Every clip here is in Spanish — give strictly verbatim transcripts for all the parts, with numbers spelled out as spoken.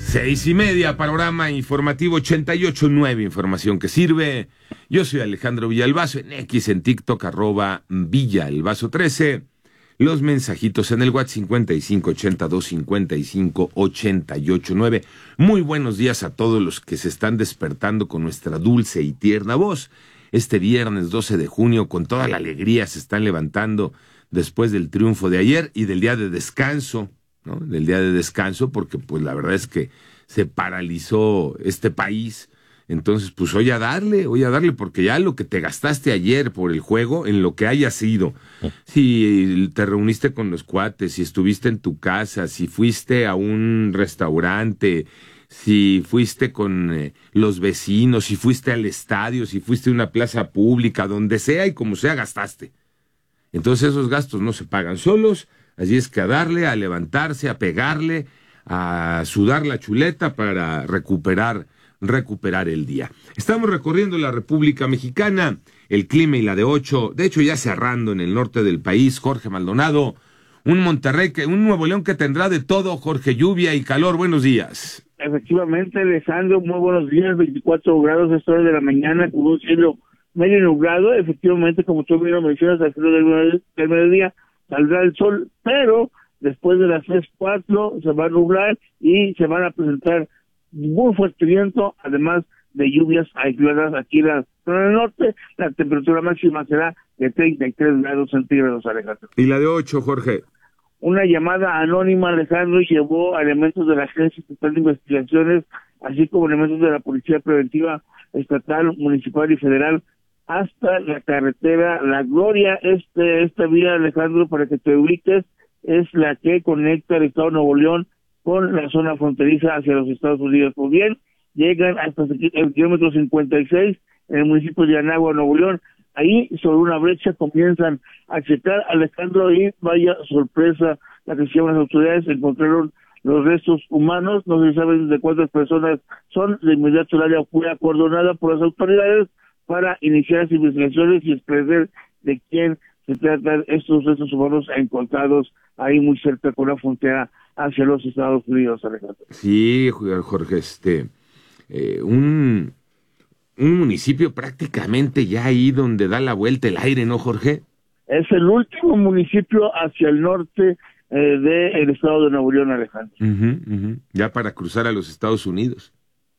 Seis y media, panorama informativo ochenta y ocho punto nueve, información que sirve. Yo soy Alejandro Villalbazo, en X, en TikTok, arroba Villalbazo trece. Los mensajitos en el WhatsApp cincuenta y cinco ochenta y dos cincuenta y cinco ochenta y ocho nueve. Muy buenos días a todos los que se están despertando con nuestra dulce y tierna voz. Este viernes doce de junio, con toda la alegría, se están levantando después del triunfo de ayer y del día de descanso, ¿no? Del día de descanso, porque pues la verdad es que se paralizó este país. Entonces, pues hoy a darle, hoy a darle, porque ya lo que te gastaste ayer por el juego, en lo que haya sido, si te reuniste con los cuates, si estuviste en tu casa, si fuiste a un restaurante, si fuiste con eh, los vecinos, si fuiste al estadio, si fuiste a una plaza pública, donde sea y como sea, gastaste. Entonces esos gastos no se pagan solos, así es que a darle, a levantarse, a pegarle, a sudar la chuleta para recuperar recuperar el día. Estamos recorriendo la República Mexicana, el clima y la de ocho, de hecho ya cerrando en el norte del país. Jorge Maldonado, un Monterrey, que un Nuevo León que tendrá de todo. Jorge, lluvia y calor, buenos días. Efectivamente, Alejandro, muy buenos días, veinticuatro grados a esta hora de la mañana, con un cielo medio nublado. Efectivamente, como tú bien lo mencionas, al final del, del mediodía saldrá el sol, pero después de las tres, cuatro se va a nublar y se van a presentar muy fuerte viento, además de lluvias aisladas aquí en la zona del norte. La temperatura máxima será de treinta y tres grados centígrados, Alejandro. ¿Y la de ocho, Jorge? Una llamada anónima, Alejandro, llevó a elementos de la Agencia Estatal de Investigaciones, así como elementos de la Policía Preventiva Estatal, Municipal y Federal, hasta la carretera La Gloria. Este, esta vía, Alejandro, para que te ubiques, es la que conecta el estado de Nuevo León con la zona fronteriza hacia los Estados Unidos. Pues bien, llegan hasta el kilómetro cincuenta y seis en el municipio de Anáhuac, Nuevo León. Ahí, sobre una brecha, comienzan a checar, Alejandro, y vaya sorpresa la que se llaman las autoridades, encontraron los restos humanos, no se sabe de cuántas personas son. De inmediato el área fue acordonada por las autoridades para iniciar las investigaciones y esclarecer de quién se tratan estos restos humanos encontrados ahí muy cerca con la frontera hacia los Estados Unidos, Alejandro. Sí, Jorge, este, eh, un, un municipio prácticamente ya ahí donde da la vuelta el aire, ¿no, Jorge? Es el último municipio hacia el norte eh, del estado de Nuevo León, Alejandro. Uh-huh, uh-huh. Ya para cruzar a los Estados Unidos.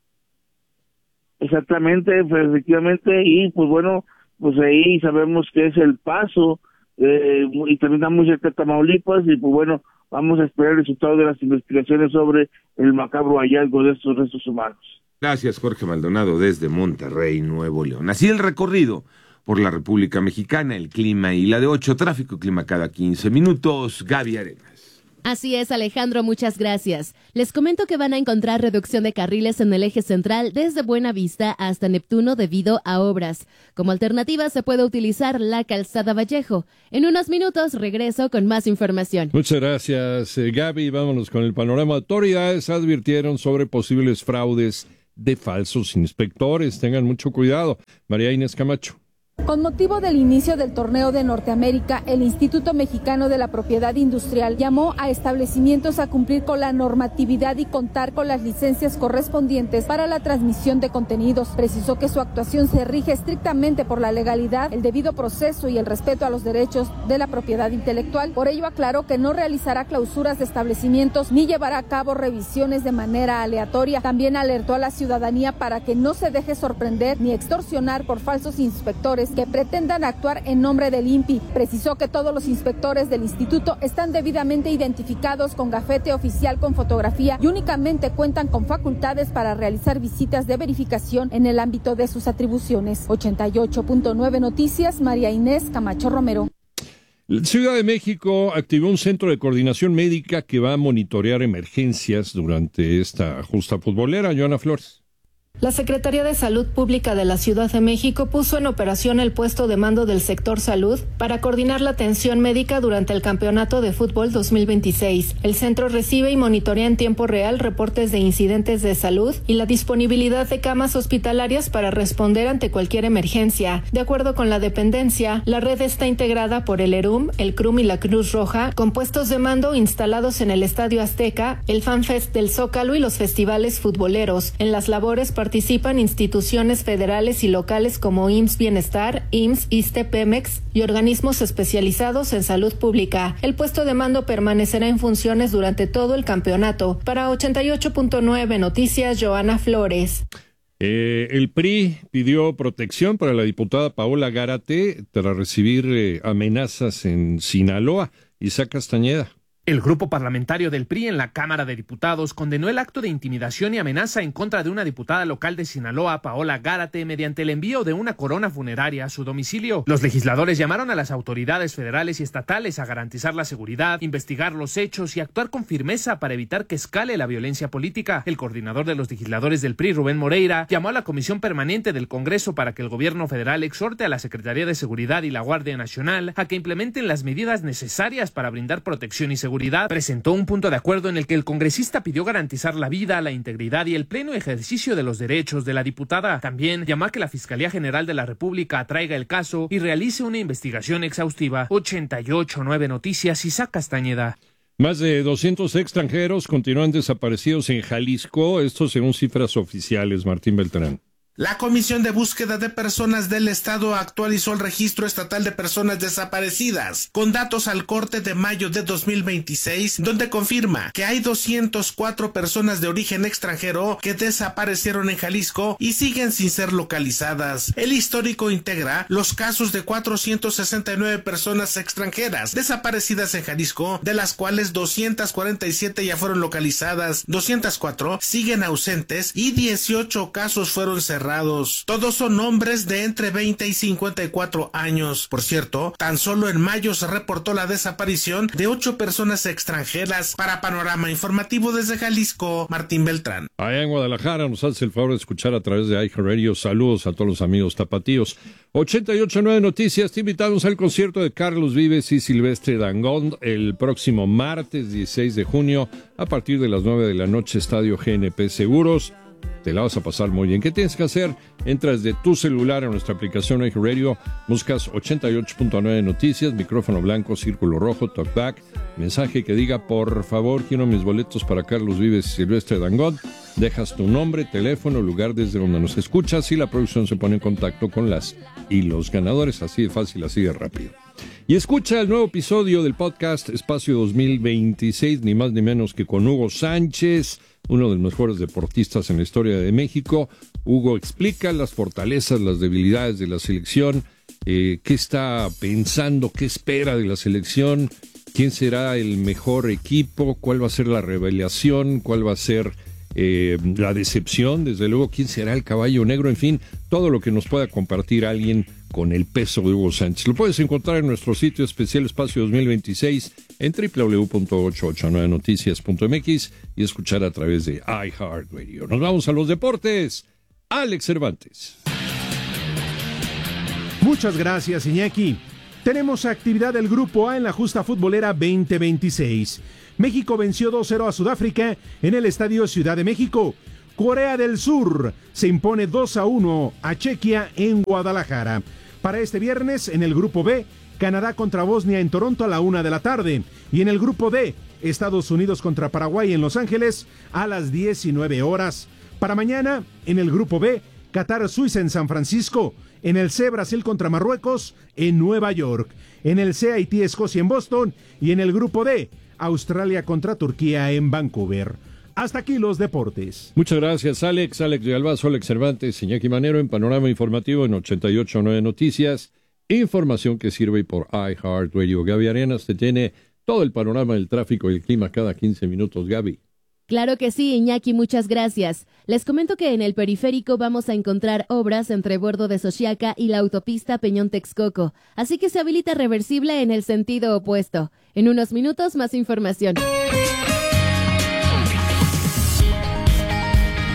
Exactamente, pues, efectivamente, y pues bueno, pues ahí sabemos que es el Paso, eh, y también está muy cerca de Tamaulipas, y pues bueno, vamos a esperar el resultado de las investigaciones sobre el macabro hallazgo de estos restos humanos. Gracias, Jorge Maldonado, desde Monterrey, Nuevo León. Así el recorrido por la República Mexicana, el clima y la de ocho, tráfico y clima cada quince minutos. Gaby Arenas. Así es, Alejandro, muchas gracias. Les comento que van a encontrar reducción de carriles en el eje central desde Buenavista hasta Neptuno debido a obras. Como alternativa se puede utilizar la calzada Vallejo. En unos minutos regreso con más información. Muchas gracias, eh, Gaby. Vámonos con el panorama. Autoridades advirtieron sobre posibles fraudes de falsos inspectores. Tengan mucho cuidado. María Inés Camacho. Con motivo del inicio del torneo de Norteamérica, el Instituto Mexicano de la Propiedad Industrial llamó a establecimientos a cumplir con la normatividad y contar con las licencias correspondientes para la transmisión de contenidos. Precisó que su actuación se rige estrictamente por la legalidad, el debido proceso y el respeto a los derechos de la propiedad intelectual. Por ello aclaró que no realizará clausuras de establecimientos ni llevará a cabo revisiones de manera aleatoria. También alertó a la ciudadanía para que no se deje sorprender ni extorsionar por falsos inspectores que pretendan actuar en nombre del I N P I. Precisó que todos los inspectores del instituto están debidamente identificados con gafete oficial con fotografía y únicamente cuentan con facultades para realizar visitas de verificación en el ámbito de sus atribuciones. ochenta y ocho punto nueve Noticias, María Inés Camacho Romero. La Ciudad de México activó un centro de coordinación médica que va a monitorear emergencias durante esta justa futbolera. Joana Flores. La Secretaría de Salud Pública de la Ciudad de México puso en operación el puesto de mando del sector salud para coordinar la atención médica durante el Campeonato de Fútbol dos mil veintiséis. El centro recibe y monitorea en tiempo real reportes de incidentes de salud y la disponibilidad de camas hospitalarias para responder ante cualquier emergencia. De acuerdo con la dependencia, la red está integrada por el ERUM, el CRUM y la Cruz Roja, con puestos de mando instalados en el Estadio Azteca, el FanFest del Zócalo y los festivales futboleros. En las labores participan instituciones federales y locales como I M S S Bienestar, I M S S, ISSSTE, Pemex y organismos especializados en salud pública. El puesto de mando permanecerá en funciones durante todo el campeonato. Para ochenta y ocho punto nueve Noticias, Joana Flores. Eh, el P R I pidió protección para la diputada Paola Gárate tras recibir eh, amenazas en Sinaloa. Isaac Castañeda. El grupo parlamentario del P R I en la Cámara de Diputados condenó el acto de intimidación y amenaza en contra de una diputada local de Sinaloa, Paola Gárate, mediante el envío de una corona funeraria a su domicilio. Los legisladores llamaron a las autoridades federales y estatales a garantizar la seguridad, investigar los hechos y actuar con firmeza para evitar que escale la violencia política. El coordinador de los legisladores del P R I, Rubén Moreira, llamó a la Comisión Permanente del Congreso para que el gobierno federal exhorte a la Secretaría de Seguridad y la Guardia Nacional a que implementen las medidas necesarias para brindar protección y seguridad. Presentó un punto de acuerdo en el que el congresista pidió garantizar la vida, la integridad y el pleno ejercicio de los derechos de la diputada. También llamó a que la Fiscalía General de la República atraiga el caso y realice una investigación exhaustiva. ochenta y ocho punto nueve Noticias, Isaac Castañeda. Más de doscientos extranjeros continúan desaparecidos en Jalisco, esto según cifras oficiales. Martín Beltrán. La Comisión de Búsqueda de Personas del Estado actualizó el Registro Estatal de Personas Desaparecidas con datos al corte de mayo de dos mil veintiséis, donde confirma que hay doscientas cuatro personas de origen extranjero que desaparecieron en Jalisco y siguen sin ser localizadas. El histórico integra los casos de cuatrocientas sesenta y nueve personas extranjeras desaparecidas en Jalisco, de las cuales doscientas cuarenta y siete ya fueron localizadas, doscientas cuatro siguen ausentes y dieciocho casos fueron cerrados. Todos son hombres de entre veinte y cincuenta y cuatro años. Por cierto, tan solo en mayo se reportó la desaparición de ocho personas extranjeras. Para Panorama Informativo desde Jalisco, Martín Beltrán. Allá en Guadalajara nos hace el favor de escuchar a través de iHeartRadio. Saludos a todos los amigos tapatíos. ochenta y ocho punto nueve Noticias, te invitamos al concierto de Carlos Vives y Silvestre Dangond el próximo martes dieciséis de junio a partir de las nueve de la noche, Estadio G N P Seguros. Te la vas a pasar muy bien. ¿Qué tienes que hacer? Entras de tu celular a nuestra aplicación iHeartRadio, buscas ochenta y ocho punto nueve Noticias, micrófono blanco, círculo rojo, talkback, mensaje que diga, por favor, quiero mis boletos para Carlos Vives y Silvestre Dangond. Dejas tu nombre, teléfono, lugar desde donde nos escuchas y la producción se pone en contacto con las y los ganadores. Así de fácil, así de rápido. Y escucha el nuevo episodio del podcast Espacio dos mil veintiséis, ni más ni menos que con Hugo Sánchez, uno de los mejores deportistas en la historia de México. Hugo explica las fortalezas, las debilidades de la selección, eh, qué está pensando, qué espera de la selección, quién será el mejor equipo, cuál va a ser la revelación, cuál va a ser eh, la decepción, desde luego, quién será el caballo negro, en fin, todo lo que nos pueda compartir alguien con el peso de Hugo Sánchez. Lo puedes encontrar en nuestro sitio especial Espacio dos mil veintiséis en doble u doble u doble u punto ochocientos ochenta y nueve noticias punto m x y escuchar a través de iHeartRadio. Nos vamos a los deportes. Alex Cervantes. Muchas gracias, Iñaki. Tenemos actividad del Grupo A en la justa futbolera veinte veintiséis. México venció dos cero a Sudáfrica en el Estadio Ciudad de México. Corea del Sur se impone dos a uno a Chequia en Guadalajara. Para este viernes, en el Grupo B, Canadá contra Bosnia en Toronto a la una de la tarde. Y en el Grupo D, Estados Unidos contra Paraguay en Los Ángeles a las diecinueve horas. Para mañana, en el Grupo B, Qatar-Suiza en San Francisco. En el C, Brasil contra Marruecos en Nueva York. En el C, Haití-Escocia en Boston. Y en el Grupo D, Australia contra Turquía en Vancouver. Hasta aquí los deportes. Muchas gracias, Alex. Alex de Albazo, Alex Cervantes, Iñaki Manero en Panorama Informativo en ochenta y ocho punto nueve Noticias. Información que sirve por iHeartRadio. Gaby Arenas te tiene todo el panorama del tráfico y el clima cada quince minutos, Gaby. Claro que sí, Iñaki, muchas gracias. Les comento que en el periférico vamos a encontrar obras entre Bordo de Xochiaca y la autopista Peñón-Texcoco, así que se habilita reversible en el sentido opuesto. En unos minutos, más información.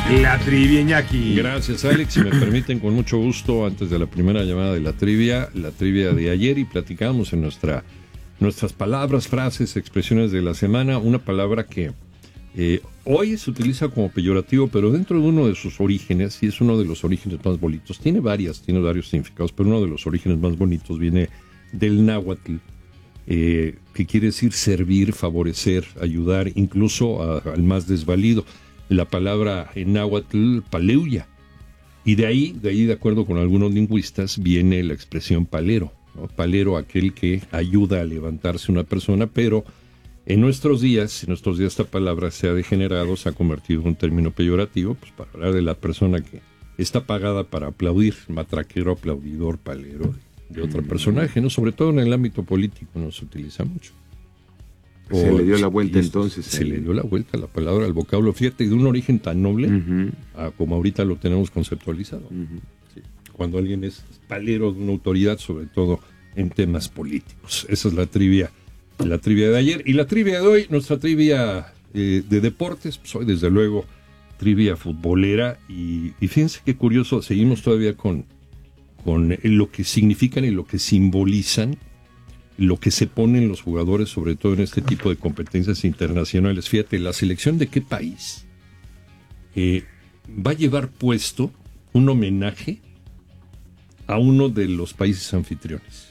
La trivia, Iñaki. Gracias, Alex. Si me permiten, con mucho gusto, antes de la primera llamada de la trivia, la trivia de ayer, y platicamos en nuestra, nuestras palabras, frases, expresiones de la semana, una palabra que eh, hoy se utiliza como peyorativo, pero dentro de uno de sus orígenes, y es uno de los orígenes más bonitos, tiene varias, tiene varios significados, pero uno de los orígenes más bonitos viene del náhuatl, eh, que quiere decir servir, favorecer, ayudar, incluso a, al más desvalido. La palabra en náhuatl, paleuya. Y de ahí, de ahí, de acuerdo con algunos lingüistas, viene la expresión palero, ¿no? Palero, aquel que ayuda a levantarse una persona, pero en nuestros días, en nuestros días esta palabra se ha degenerado, se ha convertido en un término peyorativo, pues para hablar de la persona que está pagada para aplaudir, matraquero, aplaudidor, palero, de, de otro personaje, ¿no? Sobre todo en el ámbito político no se utiliza mucho. Se o, le dio la vuelta entonces. Se el... le dio la vuelta la palabra al vocablo, fíjate, de un origen tan noble uh-huh. a como ahorita lo tenemos conceptualizado. Uh-huh. Sí. Cuando alguien es palero de una autoridad, sobre todo en temas políticos. Esa es la trivia, la trivia de ayer. Y la trivia de hoy, nuestra trivia eh, de deportes, pues hoy desde luego trivia futbolera. Y, y fíjense qué curioso, seguimos todavía con, con lo que significan y lo que simbolizan lo que se ponen los jugadores, sobre todo en este tipo de competencias internacionales. Fíjate, la selección de qué país eh, va a llevar puesto un homenaje a uno de los países anfitriones,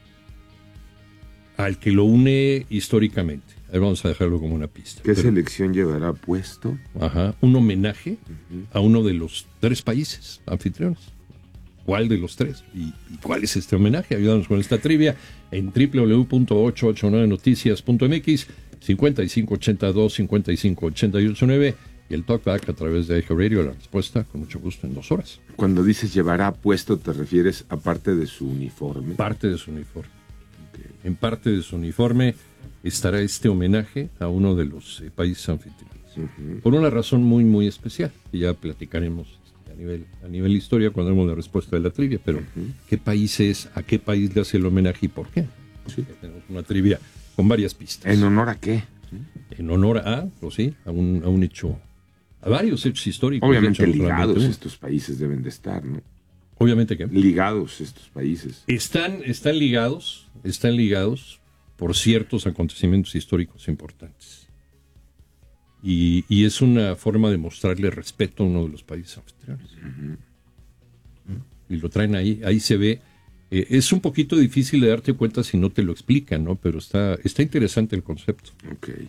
al que lo une históricamente. Ahí vamos a dejarlo como una pista. ¿Qué Pero, selección llevará puesto? Ajá, un homenaje uh-huh. a uno de los tres países anfitriones. ¿Cuál de los tres? ¿Y, y cuál es este homenaje? Ayúdanos con esta trivia en doble u doble u doble u punto ocho ocho nueve noticias punto m x, cincuenta y cinco ochenta y dos, cincuenta y cinco ochenta y nueve, y el talkback a través de iHeartRadio. La respuesta, con mucho gusto, en dos horas. Cuando dices llevará puesto, ¿te refieres a parte de su uniforme? Parte de su uniforme. Okay. En parte de su uniforme estará este homenaje a uno de los eh, países anfitriones. Uh-huh. Por una razón muy, muy especial, que ya platicaremos a nivel, a nivel historia cuando demos la respuesta de la trivia, pero uh-huh. ¿qué país es? ¿A qué país le hace el homenaje y por qué? Sí. Tenemos una trivia con varias pistas. ¿En honor a qué? En honor a, pues sí, a un, a un hecho, a varios hechos históricos. Obviamente hechos, ligados estos países deben de estar, ¿no? Obviamente que ligados estos países. Están, están ligados, están ligados por ciertos acontecimientos históricos importantes. Y, y es una forma de mostrarle respeto a uno de los países anfitriones. Uh-huh. Y lo traen ahí, ahí se ve. Eh, es un poquito difícil de darte cuenta si no te lo explican, ¿no? Pero está, está interesante el concepto. Okay.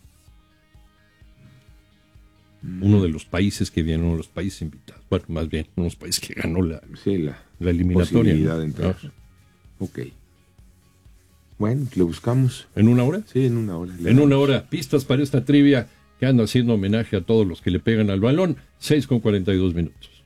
Uno de los países que viene, uno de los países invitados. Bueno, más bien, uno de los países que ganó la, sí, la, la eliminatoria. ¿No? De entrar. ¿No? Ok. Bueno, lo buscamos. ¿En una hora? Sí, en una hora. En damos. una hora. Pistas para esta trivia que anda haciendo homenaje a todos los que le pegan al balón. seis con cuarenta y dos minutos.